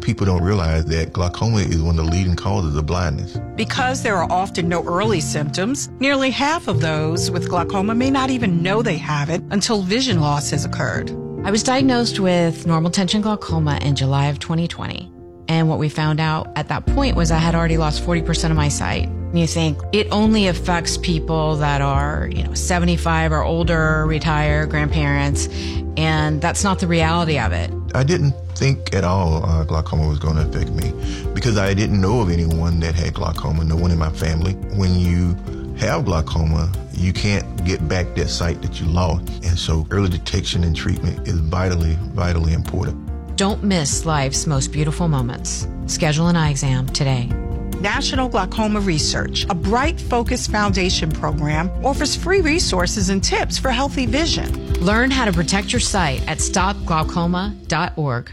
People don't realize that glaucoma is one of the leading causes of blindness. Because there are often no early symptoms, nearly half of those with glaucoma may not even know they have it until vision loss has occurred. I was diagnosed with normal tension glaucoma in July of 2020. And what we found out at that point was I had already lost 40% of my sight. And you think it only affects people that are, 75 or older, retired, grandparents, and that's not the reality of it. I didn't think at all glaucoma was going to affect me because I didn't know of anyone that had glaucoma, no one in my family. When you have glaucoma, you can't get back that sight that you lost. And so early detection and treatment is vitally, vitally important. Don't miss life's most beautiful moments. Schedule an eye exam today. National Glaucoma Research, a bright, focused foundation program, offers free resources and tips for healthy vision. Learn how to protect your sight at stopglaucoma.org.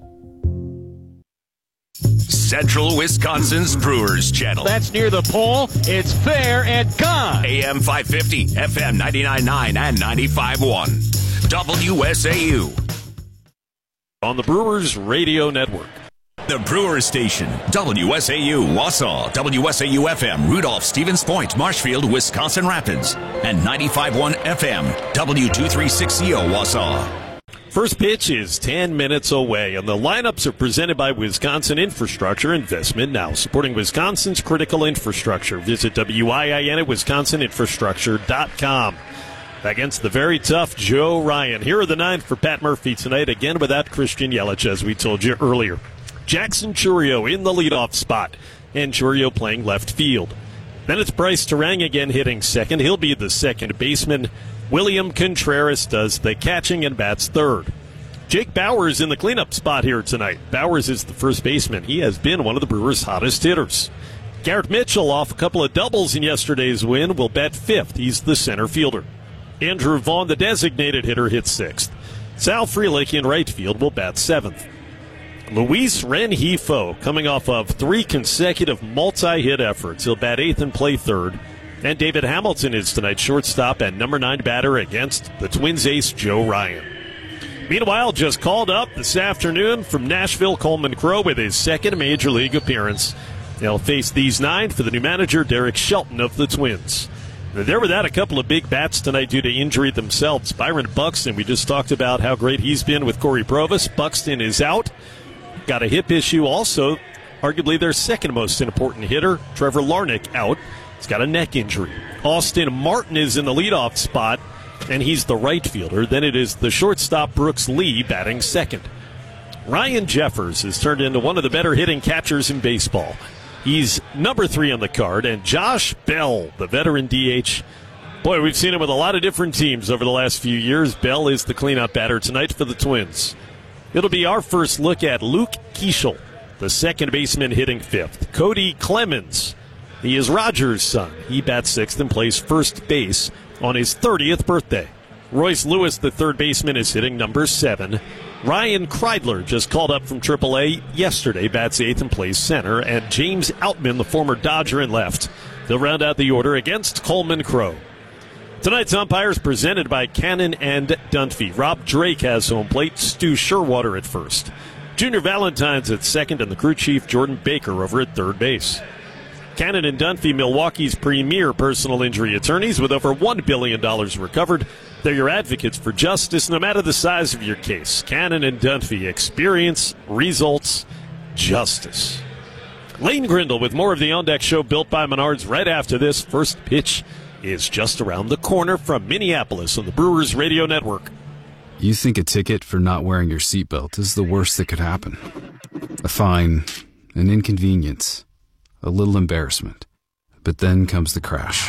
Central Wisconsin's Brewers Channel. That's near the pole. It's fair and gone. AM 550, FM 99.9 and 95.1. WSAU. On the Brewers Radio Network. The Brewers Station, WSAU, Wausau, WSAU FM, Rudolph, Stevens Point, Marshfield, Wisconsin Rapids, and 95.1 FM, W236CO, Wausau. First pitch is 10 minutes away, and the lineups are presented by Wisconsin Infrastructure Investment Now, supporting Wisconsin's critical infrastructure. Visit WIIN at wisconsininfrastructure.com. Against the very tough Joe Ryan. Here are the nine for Pat Murphy tonight, again without Christian Yelich, as we told you earlier. Jackson Chourio in the leadoff spot, and Chourio playing left field. Then it's Bryce Terang again hitting second. He'll be the second baseman. William Contreras does the catching and bats third. Jake Bauers in the cleanup spot here tonight. Bauers is the first baseman. He has been one of the Brewers' hottest hitters. Garrett Mitchell, off a couple of doubles in yesterday's win, will bat fifth. He's the center fielder. Andrew Vaughn, the designated hitter, hits sixth. Sal Frelick in right field will bat seventh. Luis Rengifo, coming off of three consecutive multi-hit efforts, he'll bat eighth and play third. And David Hamilton is tonight's shortstop and number 9 batter against the Twins ace Joe Ryan. Meanwhile, just called up this afternoon from Nashville, Coleman Crowe with his second Major League appearance. They'll face these 9 for the new manager, Derek Shelton of the Twins. They're without a couple of big bats tonight due to injury themselves. Byron Buxton, we just talked about how great he's been with Corey Provis. Buxton is out. Got a hip issue also. Arguably their second most important hitter, Trevor Larnach, out. He's got a neck injury. Austin Martin is in the leadoff spot, and he's the right fielder. Then it is the shortstop, Brooks Lee, batting second. Ryan Jeffers has turned into one of the better hitting catchers in baseball. He's number 3 on the card, and Josh Bell, the veteran DH. Boy, we've seen him with a lot of different teams over the last few years. Bell is the cleanup batter tonight for the Twins. It'll be our first look at Luke Keeschel, the second baseman, hitting fifth. Cody Clemens, he is Rogers' son. He bats sixth and plays first base on his 30th birthday. Royce Lewis, the third baseman, is hitting number 7. Ryan Kreidler, just called up from AAA yesterday, bats eighth and plays center. And James Outman, the former Dodger, in left. They'll round out the order against Coleman Crowe. Tonight's umpires presented by Cannon and Dunphy. Rob Drake has home plate, Stu Sherwater at first. Junior Valentine's at second, and the crew chief, Jordan Baker, over at third base. Cannon and Dunphy, Milwaukee's premier personal injury attorneys, with over $1 billion recovered. They're your advocates for justice, no matter the size of your case. Cannon and Dunphy, experience, results, justice. Lane Grindle with more of the On Deck Show, built by Menards, right after this. First pitch is just around the corner from Minneapolis on the Brewers Radio Network. You think a ticket for not wearing your seatbelt is the worst that could happen. A fine, an inconvenience, a little embarrassment. But then comes the crash.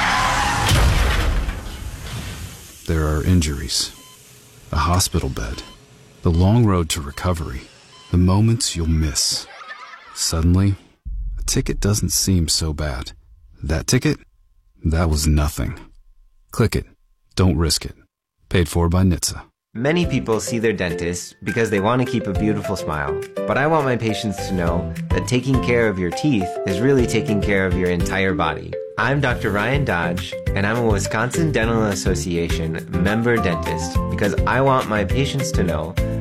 There are injuries, a hospital bed, the long road to recovery, the moments you'll miss. Suddenly, a ticket doesn't seem so bad. That ticket? That was nothing. Click it. Don't risk it. Paid for by NHTSA. Many people see their dentist because they want to keep a beautiful smile. But I want my patients to know that taking care of your teeth is really taking care of your entire body. I'm Dr. Ryan Dodge, and I'm a Wisconsin Dental Association member dentist because I want my patients to know